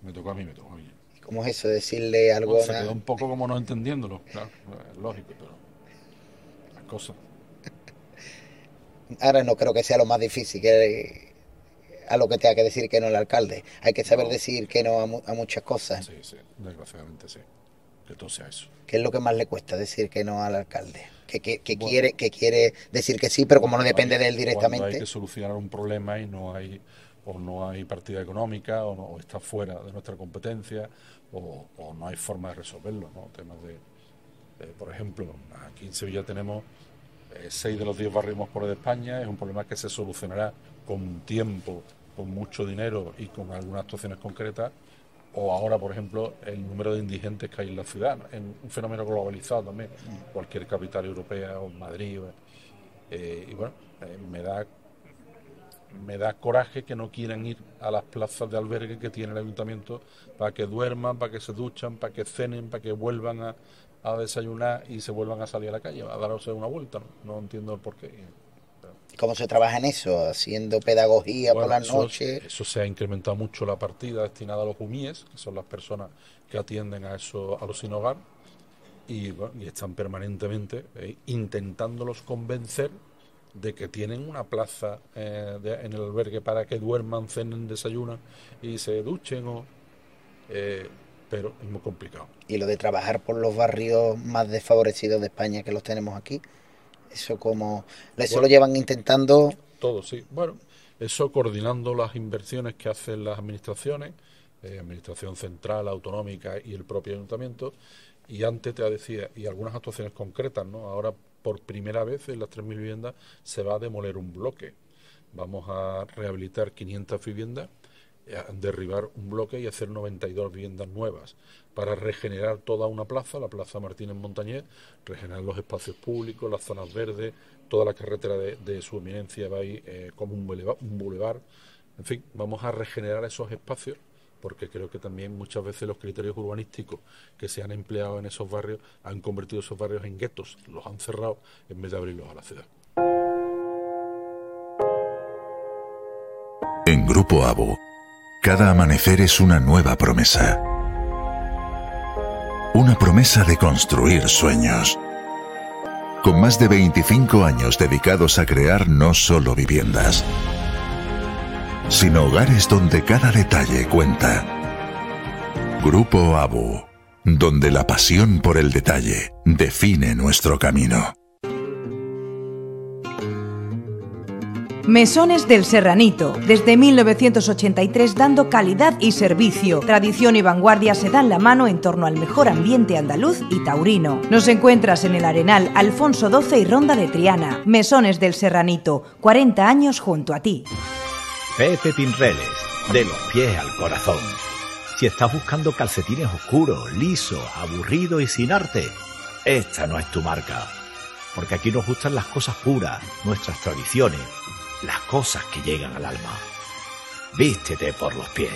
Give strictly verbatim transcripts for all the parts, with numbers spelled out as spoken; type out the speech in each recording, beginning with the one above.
me tocó a mí, me tocó a mí. ¿Cómo es eso? Decirle Bueno, algo a se quedó una... un poco como no entendiéndolo, claro, es lógico, pero las cosas. Ahora no creo que sea lo más difícil que a lo que tenga que decir que no el alcalde. Hay que saber No, decir que no a, mu- a muchas cosas. sí, sí, desgraciadamente sí, que todo sea eso. ¿Qué es lo que más le cuesta decir que no al alcalde? Que, que, que Bueno, quiere, que quiere decir que sí, pero como no cuando depende hay, de él cuando hay directamente. que solucionar un problema y no hay, o no hay partida económica, o, no, o está fuera de nuestra competencia, o, o no hay forma de resolverlo, ¿no? Temas de, eh, por ejemplo, aquí en Sevilla tenemos eh, seis de los diez barrios más pobres de España, es un problema que se solucionará con tiempo, con mucho dinero y con algunas actuaciones concretas, o ahora, por ejemplo, el número de indigentes que hay en la ciudad, ¿no? En un fenómeno globalizado también, cualquier capital europea o Madrid, eh, y bueno, eh, me da me da coraje que no quieran ir a las plazas de albergue que tiene el ayuntamiento para que duerman, para que se duchan, para que cenen, para que vuelvan a, a desayunar y se vuelvan a salir a la calle, a darse una vuelta. No, no entiendo el porqué. Pero, ¿Cómo se trabaja en eso? Haciendo pedagogía por bueno, las eso, noches. eso se ha incrementado mucho la partida destinada a los humíes, que son las personas que atienden a, eso, a los sin hogar, y, bueno, y están permanentemente eh, intentándolos convencer de que tienen una plaza eh, de, en el albergue para que duerman, cenen, desayunan y se duchen, o, eh, pero es muy complicado. Y lo de trabajar por los barrios más desfavorecidos de España que los tenemos aquí. Eso como... Eso lo Bueno, llevan intentando... todo sí. Bueno, eso coordinando las inversiones que hacen las administraciones, eh, administración central, autonómica y el propio ayuntamiento, y antes te decía, y algunas actuaciones concretas, ¿no? Ahora, por primera vez en las tres mil viviendas, se va a demoler un bloque. Vamos a rehabilitar quinientas viviendas, eh, derribar un bloque y hacer noventa y dos viviendas nuevas para regenerar toda una plaza, la Plaza Martínez Montañés, regenerar los espacios públicos, las zonas verdes, toda la carretera de, de su eminencia va ahí eh, como un bulevar, un bulevar. En fin, vamos a regenerar esos espacios porque creo que también muchas veces los criterios urbanísticos que se han empleado en esos barrios han convertido esos barrios en guetos, los han cerrado en vez de abrirlos a la ciudad. En Grupo ABO, cada amanecer es una nueva promesa. Una promesa de construir sueños. Con más de veinticinco años dedicados a crear no solo viviendas, sino hogares donde cada detalle cuenta. Grupo ABO, donde la pasión por el detalle define nuestro camino. Mesones del Serranito, desde mil novecientos ochenta y tres dando calidad y servicio. Tradición y vanguardia se dan la mano en torno al mejor ambiente andaluz y taurino. Nos encuentras en el Arenal Alfonso doce y Ronda de Triana. Mesones del Serranito, cuarenta años junto a ti. Pepe Pinreles, de los pies al corazón. Si estás buscando calcetines oscuros, lisos, aburridos y sin arte, esta no es tu marca. Porque aquí nos gustan las cosas puras, nuestras tradiciones, las cosas que llegan al alma. Vístete por los pies.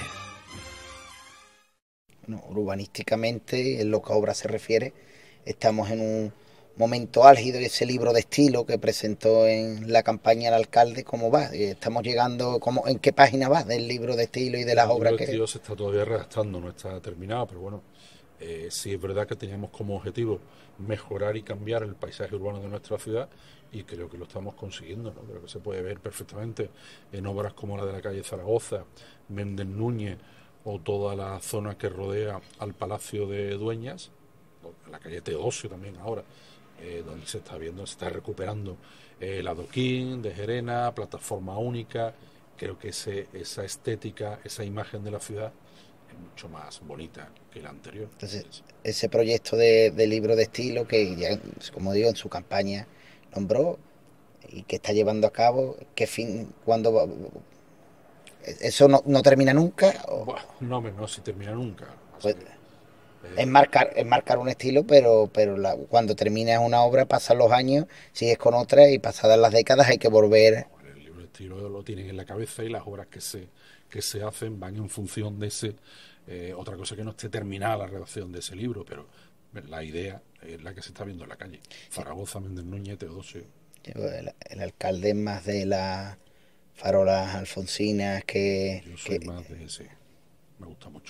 Bueno, urbanísticamente, en lo que a obra se refiere, estamos en un momento álgido y ese libro de estilo que presentó en la campaña el alcalde, ¿cómo va? Eh, Estamos llegando, ¿cómo, ¿en qué página va del libro de estilo y de las El libro obras de que...? estilo se está todavía redactando, no está terminado, pero bueno, eh, sí es verdad que teníamos como objetivo mejorar y cambiar el paisaje urbano de nuestra ciudad y creo que lo estamos consiguiendo, ¿no? Creo que se puede ver perfectamente en obras como la de la calle Zaragoza, Méndez Núñez o toda la zona que rodea al Palacio de Dueñas, la calle Teodosio también ahora, eh, donde se está viendo, se está recuperando eh, el adoquín de Gerena, plataforma única. Creo que ese, esa estética, esa imagen de la ciudad es mucho más bonita que la anterior. Entonces, Es- ese proyecto de, de libro de estilo que ya, como digo, en su campaña nombró y que está llevando a cabo, ¿qué fin, cuándo va? ¿Eso no, no termina nunca? ¿O? Buah, no, me- no se termina nunca. Pasa Pues, que, es eh, marcar, es marcar un estilo, pero, pero la- cuando terminas una obra pasan los años, sigues con otra y pasadas las décadas hay que volver. el libro de estilo lo tienen en la cabeza y las obras que se, que se hacen van en función de ese. Eh, otra cosa que no esté terminada la redacción de ese libro, pero la idea es la que se está viendo en la calle. Zaragoza, Méndez Núñez, Teodosio. El, el alcalde es más de las farolas alfonsinas que, Yo soy que más de ese. Me gusta mucho.